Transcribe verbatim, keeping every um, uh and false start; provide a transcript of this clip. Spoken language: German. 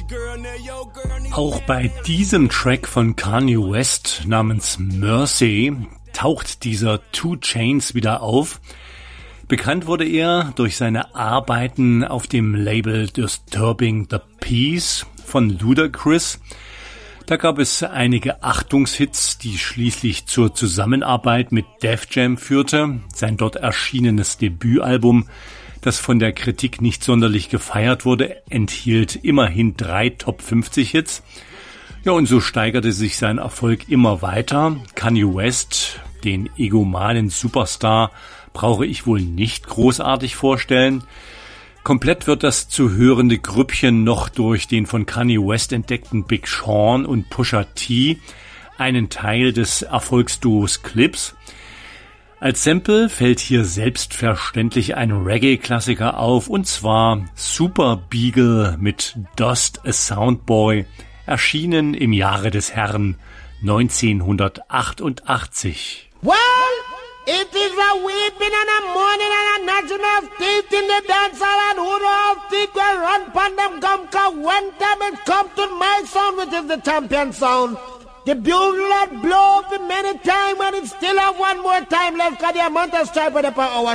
Auch bei diesem Track von Kanye West namens Mercy taucht dieser two Chainz wieder auf. Bekannt wurde er durch seine Arbeiten auf dem Label Disturbing the Peace von Ludacris. Da gab es einige Achtungshits, die schließlich zur Zusammenarbeit mit Def Jam führte. Sein dort erschienenes Debütalbum, das von der Kritik nicht sonderlich gefeiert wurde, enthielt immerhin drei Top fünfzig Hits. Ja, und so steigerte sich sein Erfolg immer weiter. Kanye West, den egomanen Superstar, brauche ich wohl nicht großartig vorstellen. Komplett wird das zu hörende Grüppchen noch durch den von Kanye West entdeckten Big Sean und Pusha T, einen Teil des Erfolgsduos Clips. Als Sample fällt hier selbstverständlich ein Reggae-Klassiker auf, und zwar Super Beagle mit Dust a Soundboy, erschienen im Jahre des Herrn neunzehnhundertachtundachtzig. Well, it is a weeping and a mourning and a gnashing of teeth in the dance hall, and who know how teeth will run pon them gum, cause one time it come to my sound, which is the champion sound. The bugle that blow for many time, and it still have one more time left, cause the amount of stripe of the per hour.